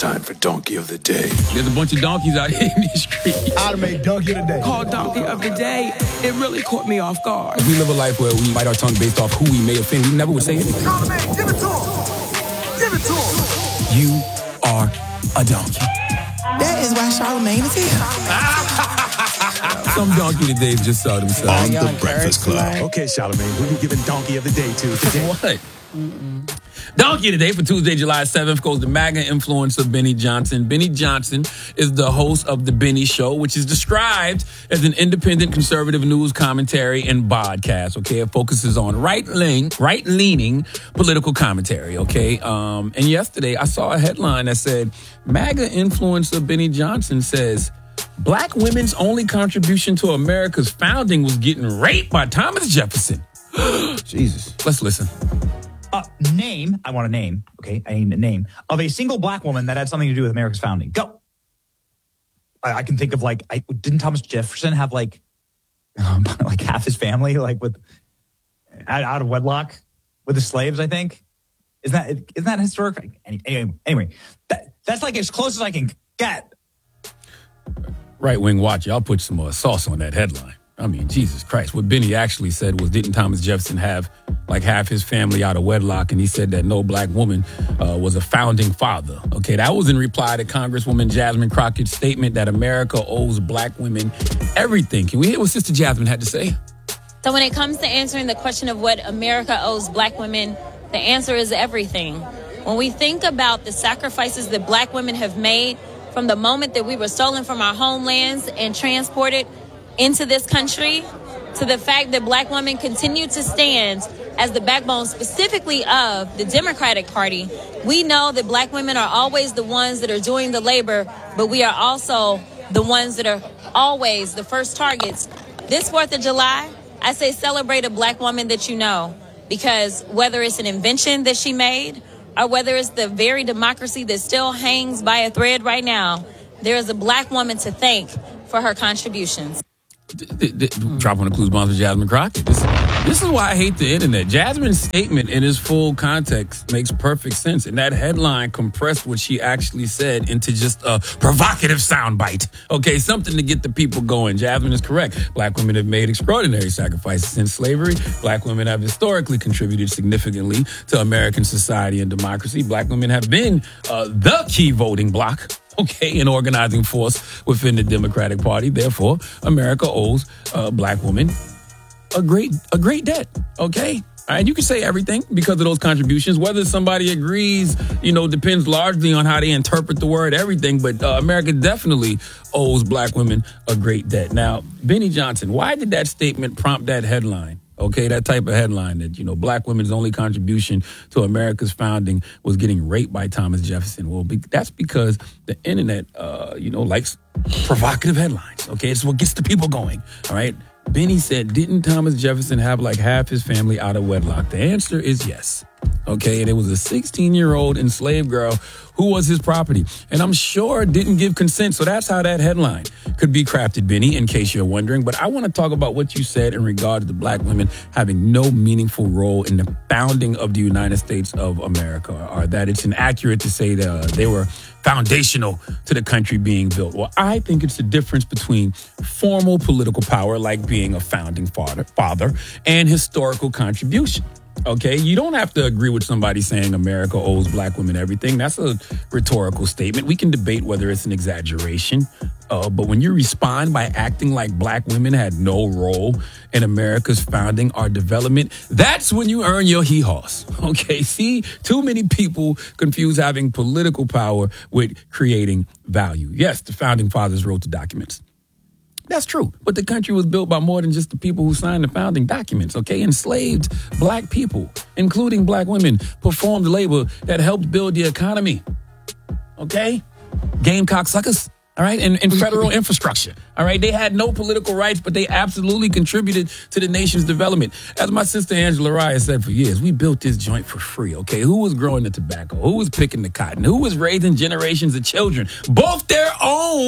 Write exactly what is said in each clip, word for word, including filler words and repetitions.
time for Donkey of the Day. There's a bunch of donkeys out here in these streets. I'd have made Donkey of the Day. Called Donkey of the Day. It really caught me off guard. We live a life where we bite our tongue based off who we may offend. We never would say anything. Charlamagne, give it to him. Give it to him. You are a donkey. That is why Charlamagne is here. Some donkey todays just saw themselves. On the Breakfast Club. Okay, Charlamagne, who we giving Donkey of the Day to today? What? Mm-mm. Donkey today for Tuesday, July seventh goes the MAGA influencer Benny Johnson. Benny Johnson is the host of The Benny Show, which is described as an independent conservative news commentary and podcast, okay? It focuses on right-leaning, right-leaning political commentary, okay? Um, and yesterday I saw a headline that said, MAGA influencer Benny Johnson says, Black women's only contribution to America's founding was getting raped by Thomas Jefferson. Jesus. Let's listen. Uh, name, I want a name, okay, I need a name, of a single black woman that had something to do with America's founding. Go. I, I can think of like, I, didn't Thomas Jefferson have like, um, like half his family, like with, out, out of wedlock with the slaves, I think? Isn't that, isn't that historic? Anyway, anyway that, that's like as close as I can get. Right wing watch, y'all put some uh, sauce on that headline. I mean, Jesus Christ. What Benny actually said was, didn't Thomas Jefferson have like half his family out of wedlock? And he said that no black woman uh, was a founding father. Okay, that was in reply to Congresswoman Jasmine Crockett's statement that America owes black women everything. Can we hear what Sister Jasmine had to say? So when it comes to answering the question of what America owes black women, the answer is everything. When we think about the sacrifices that black women have made from the moment that we were stolen from our homelands and transported into this country, to the fact that black women continue to stand as the backbone specifically of the Democratic Party, we know that black women are always the ones that are doing the labor, but we are also the ones that are always the first targets. This fourth of July, I say celebrate a black woman that you know, because whether it's an invention that she made or whether it's the very democracy that still hangs by a thread right now, there is a black woman to thank for her contributions. D- d- d- drop on the clues bombs with Jasmine Crockett. This, this is why I hate the internet. Jasmine's statement in its full context makes perfect sense. And that headline compressed what she actually said into just a provocative soundbite. Okay, something to get the people going. Jasmine is correct. Black women have made extraordinary sacrifices since slavery. Black women have historically contributed significantly to American society and democracy. Black women have been uh, the key voting bloc. Okay, an organizing force within the Democratic Party. Therefore, America owes uh, black women a great a great debt. Okay? All right, you can say everything because of those contributions. Whether somebody agrees, you know, depends largely on how they interpret the word everything. But uh, America definitely owes black women a great debt. Now, Benny Johnson, why did that statement prompt that headline? Okay, that type of headline that, you know, black women's only contribution to America's founding was getting raped by Thomas Jefferson. Well, be, that's because the internet, uh, you know, likes provocative headlines. Okay, it's what gets the people going. All right. Benny said, didn't Thomas Jefferson have like half his family out of wedlock? The answer is yes. Okay, and it was a sixteen-year-old enslaved girl who was his property. And I'm sure didn't give consent. So that's how that headline could be crafted, Benny, in case you're wondering. But I want to talk about what you said in regard to the black women having no meaningful role in the founding of the United States of America, or that it's inaccurate to say that uh, they were foundational to the country being built. Well, I think it's the difference between formal political power, like being a founding father, father and historical contribution. Okay, you don't have to agree with somebody saying America owes black women everything. That's a rhetorical statement. We can debate whether it's an exaggeration. Uh, but when you respond by acting like black women had no role in America's founding or development, that's when you earn your hee-haws. Okay, see, too many people confuse having political power with creating value. Yes, the founding fathers wrote the documents. That's true. But the country was built by more than just the people who signed the founding documents, okay? Enslaved black people, including black women, performed labor that helped build the economy, okay? Gamecock suckers, all right? And, and federal infrastructure, all right? They had no political rights, but they absolutely contributed to the nation's development. As my sister Angela Raya said for years, we built this joint for free, okay? Who was growing the tobacco? Who was picking the cotton? Who was raising generations of children, both their own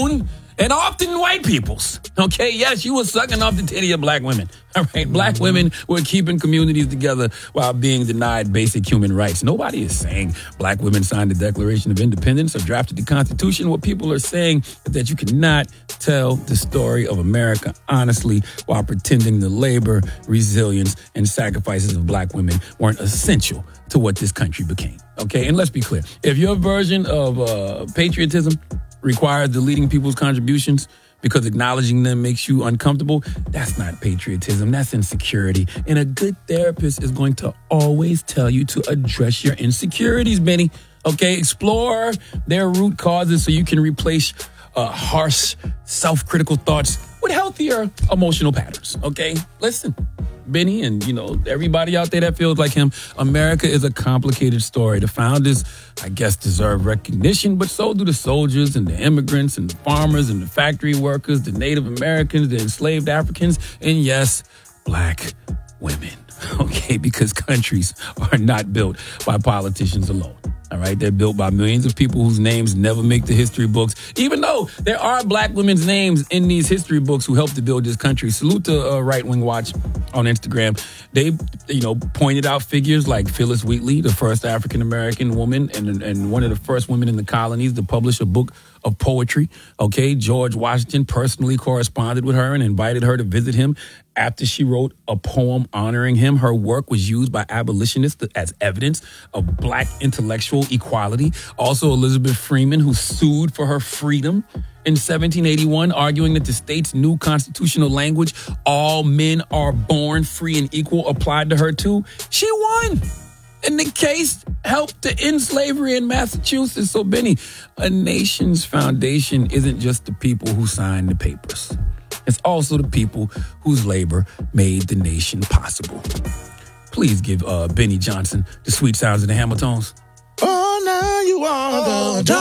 and often white people's. Okay, yes, you were sucking off the titty of black women. All right, black women were keeping communities together while being denied basic human rights. Nobody is saying black women signed the Declaration of Independence or drafted the Constitution. What people are saying is that you cannot tell the story of America honestly while pretending the labor, resilience, and sacrifices of black women weren't essential to what this country became. Okay, and let's be clear. If your version of uh, patriotism requires deleting people's contributions because acknowledging them makes you uncomfortable, that's not patriotism, that's insecurity. And a good therapist is going to always tell you to address your insecurities, Benny. Okay, explore their root causes so you can replace uh, harsh, self-critical thoughts with healthier emotional patterns. Okay, listen. Benny and, you know, everybody out there that feels like him, America is a complicated story. The founders, I guess, deserve recognition, but so do the soldiers and the immigrants and the farmers and the factory workers, the Native Americans, the enslaved Africans, and yes, black women. Okay, because countries are not built by politicians alone. All right, they're built by millions of people whose names never make the history books, even though there are black women's names in these history books who helped to build this country. Salute to uh, Right Wing Watch on Instagram. They, you know, pointed out figures like Phyllis Wheatley, the first African-American woman and, and one of the first women in the colonies to publish a book of poetry. Okay, George Washington personally corresponded with her and invited her to visit him after she wrote a poem honoring him. Her work was used by abolitionists as evidence of black intellectual equality. Also, Elizabeth Freeman, who sued for her freedom in seventeen eighty-one, arguing that the state's new constitutional language, all men are born free and equal, applied to her too. She won. And the case helped to end slavery in Massachusetts. So, Benny, a nation's foundation isn't just the people who signed the papers. It's also the people whose labor made the nation possible. Please give uh, Benny Johnson the sweet sounds of the Hamiltons. Oh, now you are the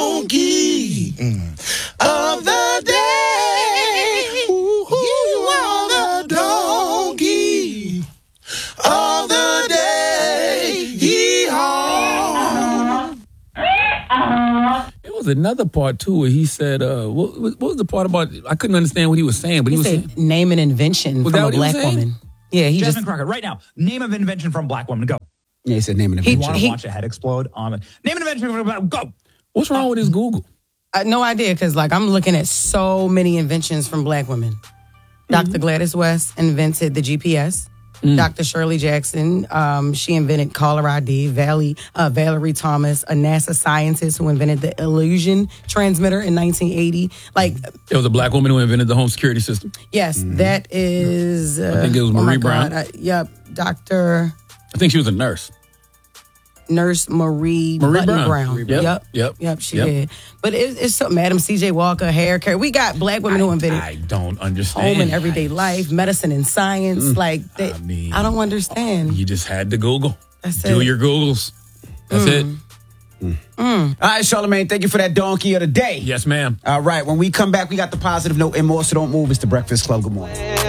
donkey of the day. Ooh, you are the donkey of the day. There was another part, too, where he said, uh, what, what was the part about, I couldn't understand what he was saying, but he, He was said, saying, name an invention Was from that a what he was black saying? woman. Yeah, he Jasmine just. Crockett, right now, name of invention from black woman. Go. Yeah, he said name an He- You invention. want to he- watch a head explode on it. Name an invention from black woman. Go. what's wrong with his Google? Uh, no idea, because like I'm looking at so many inventions from black women. Doctor Gladys West invented the G P S. Doctor Shirley Jackson, um, she invented caller I D. Valley, uh, Valerie Thomas, a NASA scientist who invented the illusion transmitter in nineteen eighty. Like, It was a black woman who invented the home security system. yes, that is. Uh, I think it was oh my Marie God, Brown. uh, yep, Doctor I think she was a nurse. Nurse Marie, Marie Button Brown. Brown. Marie Brown. Yep, Yep. yep, she Yep. did. But it, it's something. Madam C J Walker, hair care. We got black women who invented I don't understand. home and everyday life, medicine and science. Like, they, I I, mean- don't understand. You just had to Google. That's Do it. your Googles. That's it. All right, Charlamagne, thank you for that donkey of the day. Yes, ma'am. All right, when we come back, we got the positive note and more, so don't move. It's the Breakfast Club. Good morning.